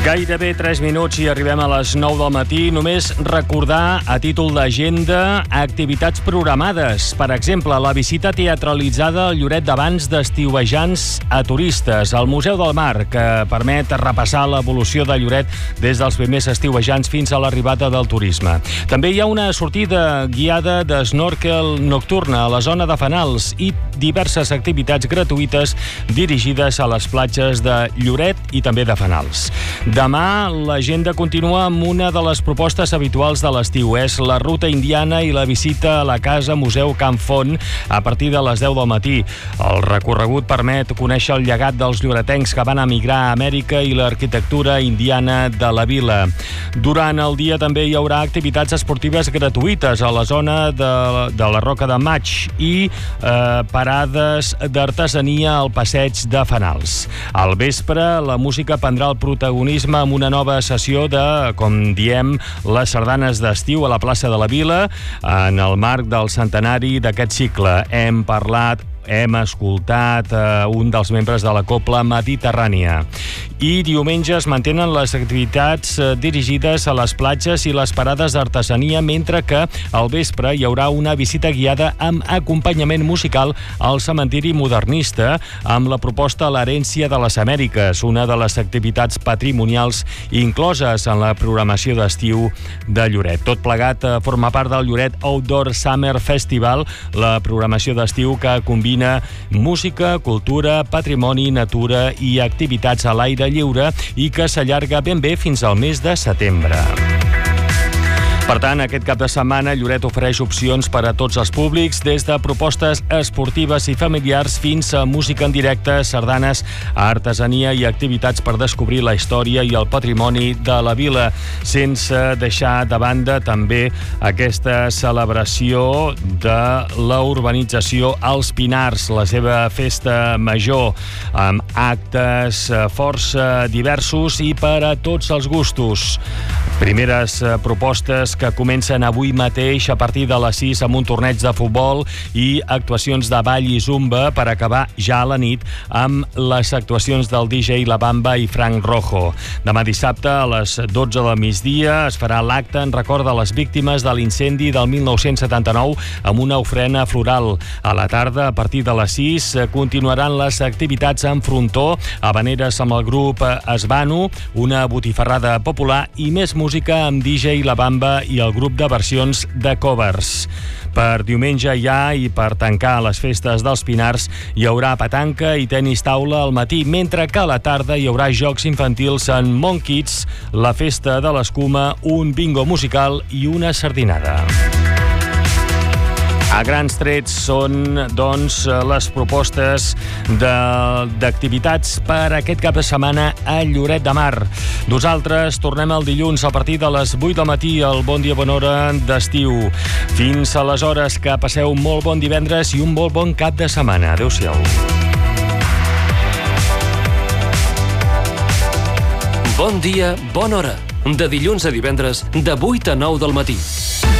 Gairebé 3 minuts i arribem a les 9 del matí. Només recordar a títol d'agenda activitats programades. Per exemple, la visita teatralitzada al Lloret d'Abans d'estiuejants a turistes, al Museu del Mar, que permet repassar l'evolució de Lloret des dels primers estiuejants fins a l'arribada del turisme. També hi ha una sortida guiada d'snorkel nocturna a la zona de Fenals i diverses activitats gratuïtes dirigides a les platges de Lloret i també de Fenals. Demà l'agenda continua amb una de les propostes habituals de l'estiu. És la ruta indiana i la visita a la Casa Museu Can Font a partir de les 10 del matí. El recorregut permet conèixer el llegat dels lloretencs que van emigrar a Amèrica i l'arquitectura indiana de la vila. Durant el dia també hi haurà activitats esportives gratuïtes a la zona de la Roca de Maig i parades d'artesania al passeig de Fenals. Al vespre, la música prendrà el protagonisme amb una nova sessió de, com diem, les sardanes d'estiu a la plaça de la Vila en el marc del centenari d'aquest cicle. Hem escoltat un dels membres de la Cobla Mediterrània. I diumenge es mantenen les activitats dirigides a les platges i les parades d'artesania, mentre que al vespre hi haurà una visita guiada amb acompanyament musical al cementiri modernista amb la proposta L'herència de les Amèriques, una de les activitats patrimonials incloses en la programació d'estiu de Lloret. Tot plegat forma part del Lloret Outdoor Summer Festival, la programació d'estiu que combina música, cultura, patrimoni, natura i activitats a l'aire lliure i que s'allarga ben bé fins al mes de setembre. Per tant, aquest cap de setmana Lloret ofereix opcions per a tots els públics, des de propostes esportives i familiars fins a música en directe, sardanes, artesania i activitats per descobrir la història i el patrimoni de la vila, sense deixar de banda també aquesta celebració de la urbanització als Pinars, la seva festa major, amb actes força diversos i per a tots els gustos. Primeres propostes que comencen avui mateix a partir de les 6 amb un torneig de futbol i actuacions de ball i zumba per acabar ja a la nit amb les actuacions del DJ La Bamba i Frank Rojo. Demà dissabte a les 12 del migdia es farà l'acte en record de les víctimes de l'incendi del 1979 amb una ofrena floral. A la tarda, a partir de les 6, continuaran les activitats en frontó, habaneres amb el grup Esbano, una botifarrada popular i més música amb DJ La Bamba i el grup de versions de covers. Per diumenge i per tancar les festes dels Pinars hi haurà petanca i tenis taula al matí, mentre que a la tarda hi haurà jocs infantils en Mont Kids, la festa de l'escuma, un bingo musical i una sardinada. A grans trets són, doncs, les propostes d'activitats per aquest cap de setmana a Lloret de Mar. Nosaltres tornem el dilluns a partir de les 8 del matí al Bon Dia Bona Hora d'estiu. Fins aleshores, que passeu un molt bon divendres i un molt bon cap de setmana. Adéu-siau. Bon dia, bona hora. De dilluns a divendres, de 8 a 9 del matí.